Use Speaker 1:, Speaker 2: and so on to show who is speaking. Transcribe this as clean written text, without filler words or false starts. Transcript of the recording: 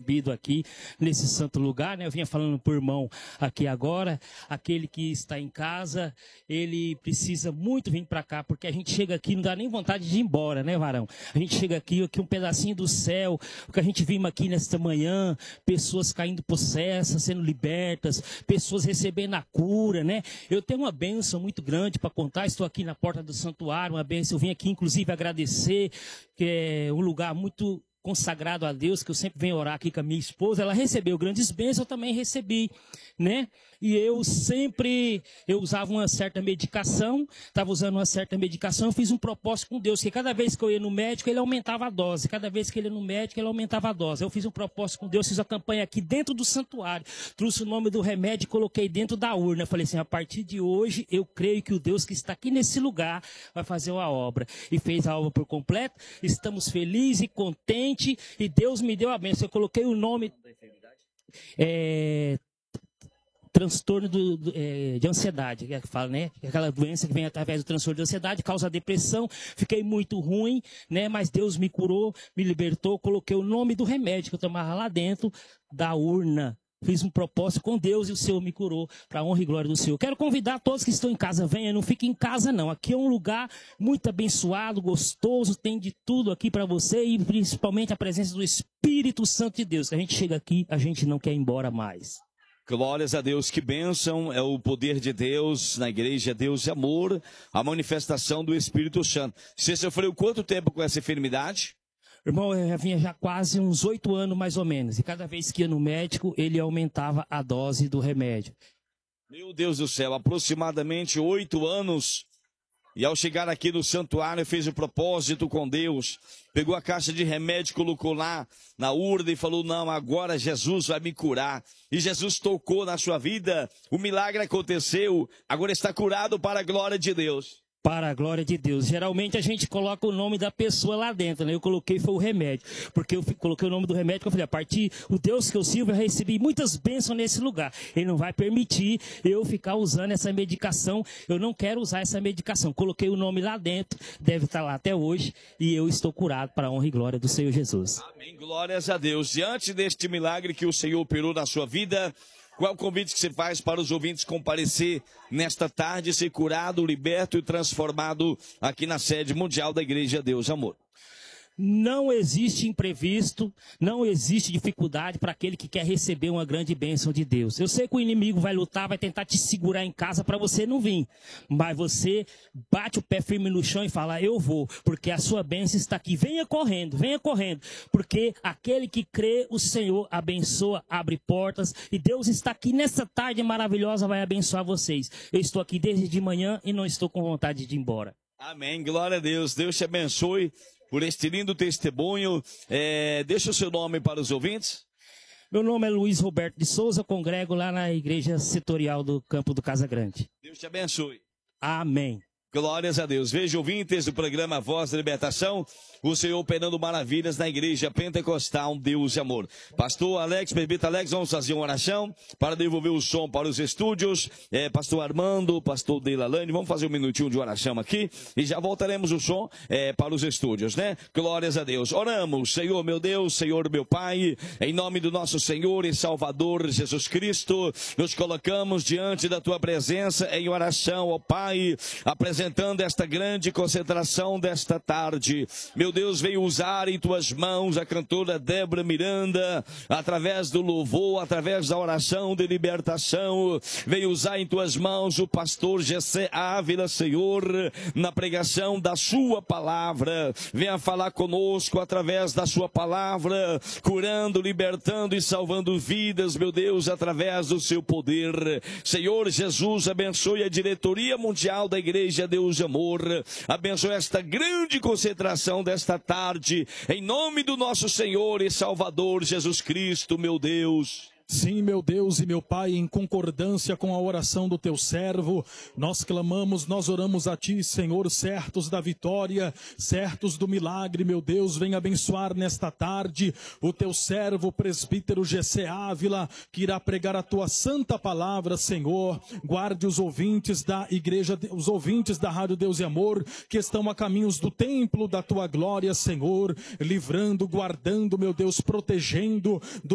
Speaker 1: recebido aqui nesse santo lugar, né? Eu vinha falando por irmão aqui agora, aquele que está em casa, ele precisa muito vir para cá, porque a gente chega aqui, não dá nem vontade de ir embora, né, varão? A gente chega aqui um pedacinho do céu, o que a gente vimos aqui nesta manhã, pessoas caindo possessas, sendo libertas, pessoas recebendo a cura, né? Eu tenho uma bênção muito grande para contar, estou aqui na porta do santuário, uma bênção, eu vim aqui inclusive agradecer, que é um lugar muito consagrado a Deus, que eu sempre venho orar aqui com a minha esposa, ela recebeu grandes bênçãos, eu também recebi, né? E eu usava uma certa medicação, estava usando uma certa medicação, eu fiz um propósito com Deus, que cada vez que eu ia no médico, ele aumentava a dose, cada vez que ele ia no médico, ele aumentava a dose. Eu fiz um propósito com Deus, fiz a campanha aqui dentro do santuário, trouxe o nome do remédio e coloquei dentro da urna. Eu falei assim, a partir de hoje, eu creio que o Deus que está aqui nesse lugar vai fazer uma obra. E fez a obra por completo, estamos felizes e contentes, e Deus me deu a bênção. Eu coloquei o nome... transtorno de ansiedade, que fala, né? Aquela doença que vem através do transtorno de ansiedade, causa depressão. Fiquei muito ruim, né? Mas Deus me curou, me libertou. Coloquei o nome do remédio que eu tomava lá dentro da urna. Fiz um propósito com Deus e o Senhor me curou, para a honra e glória do Senhor. Quero convidar todos que estão em casa, venham, não fiquem em casa não. Aqui é um lugar muito abençoado, gostoso, tem de tudo aqui para você e principalmente a presença do Espírito Santo de Deus. Que a gente chega aqui, a gente não quer ir embora mais.
Speaker 2: Glórias a Deus, que bênção, é o poder de Deus na igreja, Deus é amor, a manifestação do Espírito Santo. Você sofreu quanto tempo com essa enfermidade?
Speaker 1: Irmão, eu vinha já quase uns 8 anos mais ou menos, e cada vez que ia no médico, ele aumentava a dose do remédio.
Speaker 2: Meu Deus do céu, aproximadamente 8 anos, e ao chegar aqui no santuário fez o propósito com Deus, pegou a caixa de remédio, colocou lá na urna e falou, não, agora Jesus vai me curar. E Jesus tocou na sua vida, o milagre aconteceu, agora está curado para a glória de Deus.
Speaker 1: Para a glória de Deus. Geralmente a gente coloca o nome da pessoa lá dentro, né? Eu coloquei foi o remédio, porque eu coloquei o nome do remédio, que eu falei, a partir o Deus que eu sirvo, eu recebi muitas bênçãos nesse lugar. Ele não vai permitir eu ficar usando essa medicação, eu não quero usar essa medicação. Coloquei o nome lá dentro, deve estar lá até hoje, e eu estou curado para a honra e glória do Senhor Jesus.
Speaker 2: Amém, glórias a Deus. Diante deste milagre que o Senhor operou na sua vida, qual é o convite que você faz para os ouvintes comparecer nesta tarde, ser curado, liberto e transformado aqui na sede mundial da Igreja Deus Amor?
Speaker 1: Não existe imprevisto, não existe dificuldade para aquele que quer receber uma grande bênção de Deus. Eu sei que o inimigo vai lutar, vai tentar te segurar em casa para você não vir. Mas você bate o pé firme no chão e fala, eu vou, porque a sua bênção está aqui. Venha correndo, porque aquele que crê, o Senhor abençoa, abre portas. E Deus está aqui nessa tarde maravilhosa, vai abençoar vocês. Eu estou aqui desde de manhã e não estou com vontade de ir embora.
Speaker 2: Amém, glória a Deus. Deus te abençoe por este lindo testemunho. Deixa o seu nome para os ouvintes.
Speaker 1: Meu nome é Luiz Roberto de Souza, congrego lá na igreja setorial do Campo do Casa Grande.
Speaker 2: Deus te abençoe.
Speaker 1: Amém.
Speaker 2: Glórias a Deus. Veja, ouvintes do programa Voz da Libertação, o Senhor operando maravilhas na igreja pentecostal Deus e Amor. Pastor Alex, presbítero Alex, vamos fazer uma oração para devolver o som para os estúdios. Pastor Armando, pastor Deilalane, vamos fazer um minutinho de oração aqui e já voltaremos o som para os estúdios, né? Glórias a Deus. Oramos, Senhor meu Deus, Senhor meu Pai, em nome do nosso Senhor e Salvador Jesus Cristo, nos colocamos diante da Tua presença em oração, ó Pai, apresentando esta grande concentração desta tarde. Meu Deus, veio usar em Tuas mãos a cantora Débora Miranda, através do louvor, através da oração de libertação. Veio usar em Tuas mãos o pastor Gessé Ávila, Senhor, na pregação da Sua palavra. Venha falar conosco através da Sua palavra, curando, libertando e salvando vidas, meu Deus, através do Seu poder. Senhor Jesus, abençoe a diretoria mundial da Igreja Deus Amor. Abençoe esta grande concentração desta tarde, em nome do nosso Senhor e Salvador Jesus Cristo, meu Deus.
Speaker 3: Sim, meu Deus e meu Pai, em concordância com a oração do Teu servo, nós clamamos, nós oramos a Ti, Senhor, certos da vitória, certos do milagre, meu Deus, vem abençoar nesta tarde o Teu servo, o presbítero Gessé Ávila, que irá pregar a Tua santa palavra, Senhor. Guarde os ouvintes da igreja, os ouvintes da Rádio Deus e Amor, que estão a caminhos do templo da Tua glória, Senhor, livrando, guardando, meu Deus, protegendo do